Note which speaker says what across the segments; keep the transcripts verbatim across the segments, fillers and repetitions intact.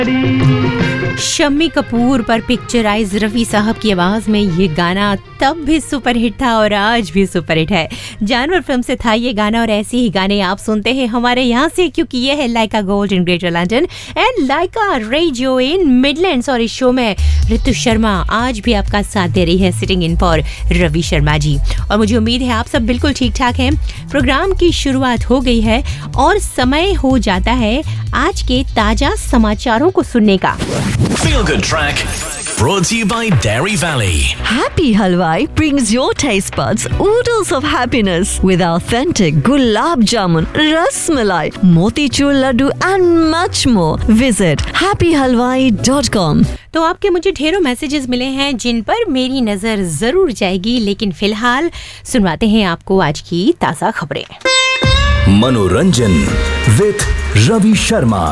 Speaker 1: शम्मी कपूर पर पिक्चराइज रफी साहब की आवाज में ये गाना तब भी सुपरहिट था और आज भी सुपरहिट है। जानवर फिल्म से था ये गाना और ऐसे ही गाने आप सुनते हैं हमारे यहाँ से, क्योंकि ये है लाइका gold in greater London and Lyca radio in Midlands. और इस शो में ऋतु शर्मा आज भी आपका साथ दे रही है, sitting in for Ravi Sharma ji. और मुझे उम्मीद है आप सब बिल्कुल ठीक ठाक हैं। प्रोग्राम की शुरुआत हो गई है और समय हो जाता है आज के ताजा समाचारों को सुनने का।
Speaker 2: Feel Good Track, brought to you by Dairy Valley.
Speaker 3: Happy Halwai brings your taste buds oodles of happiness with authentic gulab jamun, ras malai, motichur laddu and much more. Visit happy halwai dot com.
Speaker 1: तो आपके मुझे ढेरों messages मिले हैं जिन पर मेरी नजर जरूर जाएगी, लेकिन फिलहाल सुनवाते हैं आपको आज की ताजा खबरें।
Speaker 2: मनोरंजन विद रवि शर्मा।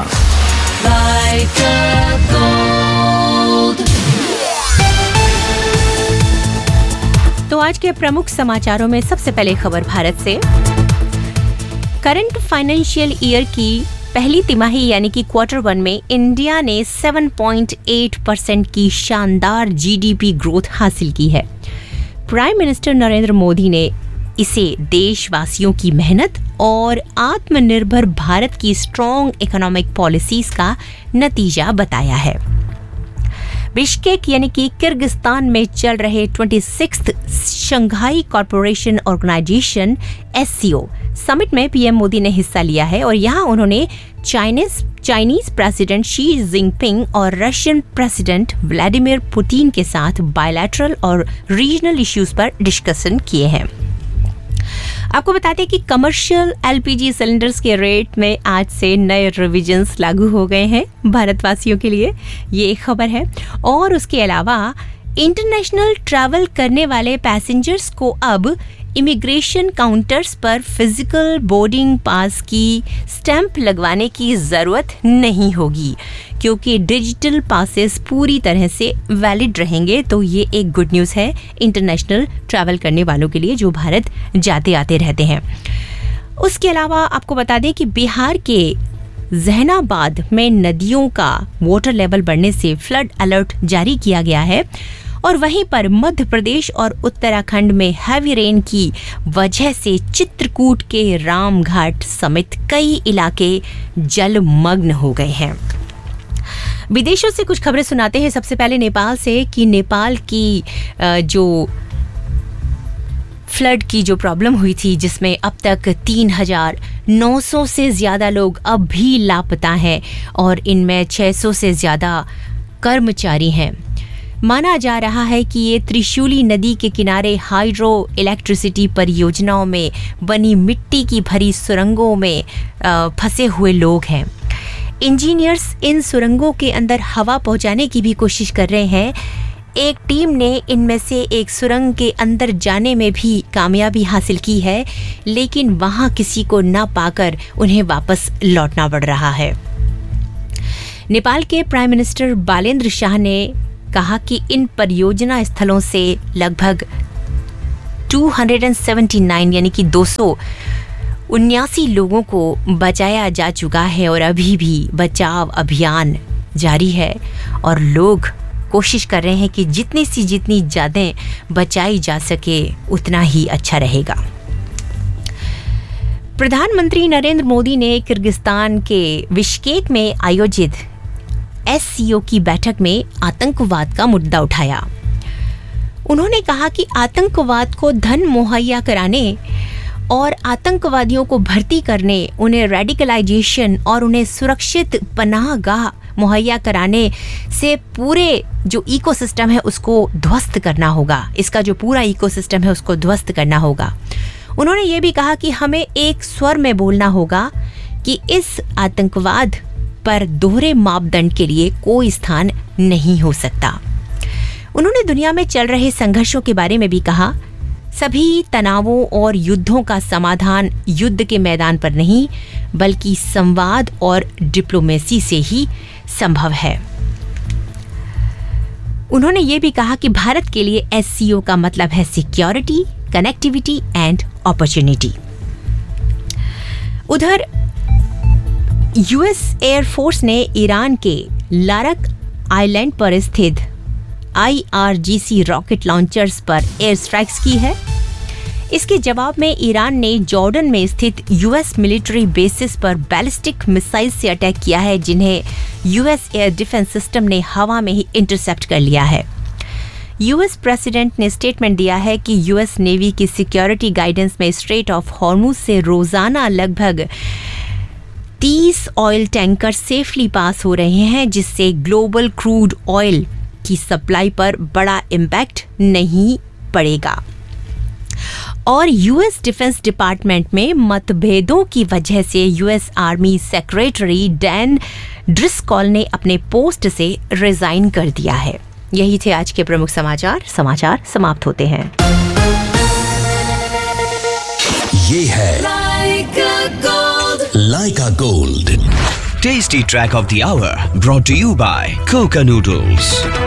Speaker 1: तो आज के प्रमुख समाचारों में सबसे पहले खबर भारत से। करंट फाइनेंशियल ईयर की पहली तिमाही यानी कि क्वार्टर वन में इंडिया ने सात पॉइंट आठ परसेंट की शानदार जीडीपी ग्रोथ हासिल की है। प्राइम मिनिस्टर नरेंद्र मोदी ने इसे देशवासियों की मेहनत और आत्मनिर्भर भारत की स्ट्रॉन्ग इकोनॉमिक पॉलिसीज का नतीजा बताया है। बिश्केक यानी कि किर्गिस्तान में चल रहे छब्बीसवें Shanghai corporation organisation S C ओ समिट में पीएम मोदी ने हिस्सा लिया है और यहाँ उन्होंने Chinese Chinese president Xi Jinping और रशियन प्रेसिडेंट व्लादिमीर पुतिन के साथ बायलैटरल और रीजनल इश्यूज पर डिस्कशन किए हैं। आपको बताते हैं कि कमर्शियल एलपीजी सिलेंडर्स के रेट में आज से नए रिविजन्स लागू हो गए हैं भारतवासियों के लिए, ये एक खबर है। और उसके अलावा इंटरनेशनल ट्रैवल करने वाले पैसेंजर्स को अब इमिग्रेशन काउंटर्स पर फिजिकल बोर्डिंग पास की स्टैंप लगवाने की ज़रूरत नहीं होगी, क्योंकि डिजिटल पासेस पूरी तरह से वैलिड रहेंगे। तो ये एक गुड न्यूज़ है इंटरनेशनल ट्रैवल करने वालों के लिए जो भारत जाते आते रहते हैं। उसके अलावा आपको बता दें कि बिहार के जहानाबाद में नदियों का वाटर लेवल बढ़ने से फ्लड अलर्ट जारी किया गया है और वहीं पर मध्य प्रदेश और उत्तराखंड में हैवी रेन की वजह से चित्रकूट के रामघाट समेत कई इलाके जलमग्न हो गए हैं। विदेशों से कुछ खबरें सुनाते हैं। सबसे पहले नेपाल से कि नेपाल की जो फ्लड की जो प्रॉब्लम हुई थी, जिसमें अब तक तीन हजार नौ सौ से ज़्यादा लोग अब भी लापता हैं और इनमें छह सौ से ज़्यादा कर्मचारी हैं। माना जा रहा है कि ये त्रिशूली नदी के किनारे हाइड्रो इलेक्ट्रिसिटी परियोजनाओं में बनी मिट्टी की भरी सुरंगों में फंसे हुए लोग हैं। इंजीनियर्स इन सुरंगों के अंदर हवा पहुंचाने की भी कोशिश कर रहे हैं। एक टीम ने इनमें से एक सुरंग के अंदर जाने में भी कामयाबी हासिल की है, लेकिन वहां किसी को ना पाकर उन्हें वापस लौटना पड़ रहा है। नेपाल के प्राइम मिनिस्टर बालेन्द्र शाह ने कहा कि इन परियोजना स्थलों से लगभग दो सौ उन्यासी यानी कि दो सौ उन्यासी लोगों को बचाया जा चुका है और अभी भी बचाव अभियान जारी है और लोग कोशिश कर रहे हैं कि जितनी सी जितनी ज़्यादा बचाई जा सके उतना ही अच्छा रहेगा। प्रधानमंत्री नरेंद्र मोदी ने किर्गिस्तान के बिश्केक में आयोजित एस सी ओ की बैठक में आतंकवाद का मुद्दा उठाया। उन्होंने कहा कि आतंकवाद को धन मुहैया कराने और आतंकवादियों को भर्ती करने, उन्हें रेडिकलाइजेशन और उन्हें सुरक्षित पनाहगाह मुहैया कराने से पूरे जो इकोसिस्टम है उसको ध्वस्त करना होगा। इसका जो पूरा इकोसिस्टम है उसको ध्वस्त करना होगा। उन्होंने ये भी कहा कि हमें एक स्वर में बोलना होगा कि इस आतंकवाद पर दोहरे मापदंड के लिए कोई स्थान नहीं हो सकता। उन्होंने दुनिया में चल रहे संघर्षों के बारे में भी कहा। सभी तनावों और युद्धों का समाधान युद्ध के मैदान पर नहीं, बल्कि संवाद और डिप्लोमेसी से ही संभव है। उन्होंने ये भी कहा कि भारत के लिए एस सी ओ का मतलब है सिक्योरिटी, कनेक्टिविटी एंड अपॉर्चुनिटी। उधर यूएस एयरफोर्स ने ईरान के लारक आइलैंड पर स्थित I R G C rocket launchers पर एयर स्ट्राइक्स की है। इसके जवाब में ईरान ने जॉर्डन में स्थित यूएस मिलिट्री बेसिस पर बैलिस्टिक मिसाइल से अटैक किया है, जिन्हें यूएस एयर डिफेंस सिस्टम ने हवा में ही इंटरसेप्ट कर लिया है। यूएस प्रेसिडेंट ने स्टेटमेंट दिया है कि यूएस नेवी की सिक्योरिटी गाइडेंस में स्ट्रेट ऑफ हॉर्मुज से रोजाना लगभग तीस ऑयल टैंकर सेफली पास हो रहे हैं, जिससे ग्लोबल क्रूड ऑयल की सप्लाई पर बड़ा इम्पैक्ट नहीं पड़ेगा। और यूएस डिफेंस डिपार्टमेंट में मतभेदों की वजह से US army secretary Dan Driscoll ने अपने पोस्ट से रिजाइन कर दिया है। यही थे आज के प्रमुख समाचार। समाचार समाप्त होते हैं।
Speaker 2: ये है लाइका gold tasty track of the our, brought to you bye Coca noodles.